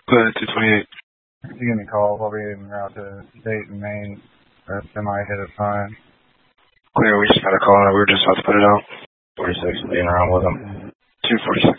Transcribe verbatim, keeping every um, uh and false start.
Go ahead, two twenty-eight. If you give me a call, I'll be en route to Dayton, Maine. Uh, semi hit it fine. Clear, we just got a call and we were just about to put it out. forty-six, being around with them. two forty-six.